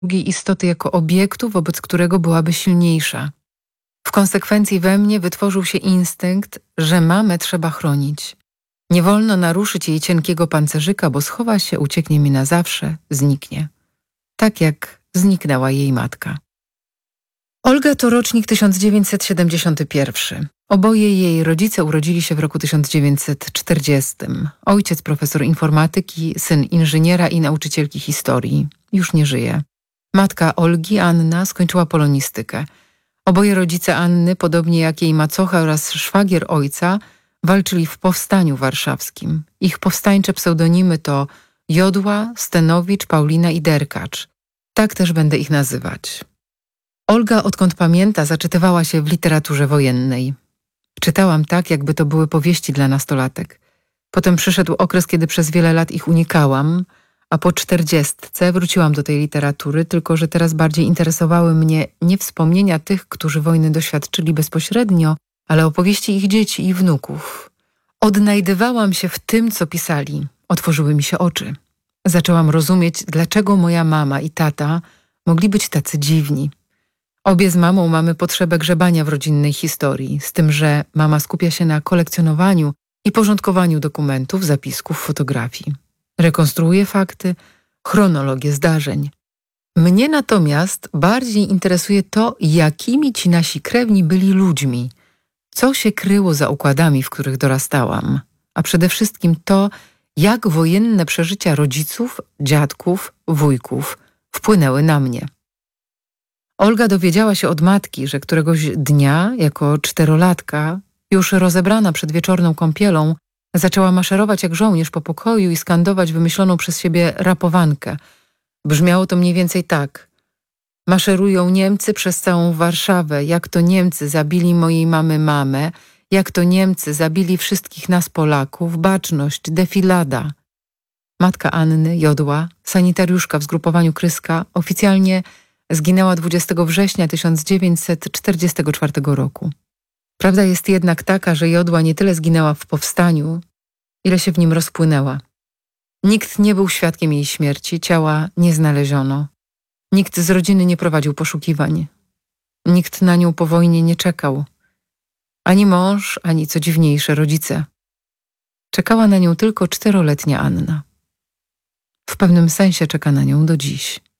drugiej istoty jako obiektu, wobec którego byłaby silniejsza. W konsekwencji we mnie wytworzył się instynkt, że mamę trzeba chronić. Nie wolno naruszyć jej cienkiego pancerzyka, bo schowa się, ucieknie mi na zawsze, zniknie. Tak jak zniknęła jej matka. Olga to rocznik 1971. Oboje jej rodzice urodzili się w roku 1940. Ojciec profesor informatyki, syn inżyniera i nauczycielki historii. Już nie żyje. Matka Olgi, Anna, skończyła polonistykę. Oboje rodzice Anny, podobnie jak jej macocha oraz szwagier ojca, walczyli w powstaniu warszawskim. Ich powstańcze pseudonimy to Jodła, Stenowicz, Paulina i Derkacz. Tak też będę ich nazywać. Olga, odkąd pamięta, zaczytywała się w literaturze wojennej. Czytałam tak, jakby to były powieści dla nastolatek. Potem przyszedł okres, kiedy przez wiele lat ich unikałam, a po 40 wróciłam do tej literatury, tylko że teraz bardziej interesowały mnie nie wspomnienia tych, którzy wojny doświadczyli bezpośrednio, ale opowieści ich dzieci i wnuków. Odnajdywałam się w tym, co pisali. Otworzyły mi się oczy. Zaczęłam rozumieć, dlaczego moja mama i tata mogli być tacy dziwni. Obie z mamą mamy potrzebę grzebania w rodzinnej historii, z tym, że mama skupia się na kolekcjonowaniu i porządkowaniu dokumentów, zapisków, fotografii. Rekonstruuje fakty, chronologię zdarzeń. Mnie natomiast bardziej interesuje to, jakimi ci nasi krewni byli ludźmi, co się kryło za układami, w których dorastałam, a przede wszystkim to, jak wojenne przeżycia rodziców, dziadków, wujków wpłynęły na mnie. Olga dowiedziała się od matki, że któregoś dnia, jako 4-latka, już rozebrana przed wieczorną kąpielą, zaczęła maszerować jak żołnierz po pokoju i skandować wymyśloną przez siebie rapowankę. Brzmiało to mniej więcej tak. Maszerują Niemcy przez całą Warszawę, jak to Niemcy zabili mojej mamy mamę, jak to Niemcy zabili wszystkich nas Polaków, baczność, defilada. Matka Anny, Jodła, sanitariuszka w zgrupowaniu Kryska, oficjalnie zginęła 20 września 1944 roku. Prawda jest jednak taka, że Jodła nie tyle zginęła w powstaniu, ile się w nim rozpłynęła. Nikt nie był świadkiem jej śmierci, ciała nie znaleziono. Nikt z rodziny nie prowadził poszukiwań. Nikt na nią po wojnie nie czekał. Ani mąż, ani co dziwniejsze rodzice. Czekała na nią tylko 4-letnia Anna. W pewnym sensie czeka na nią do dziś.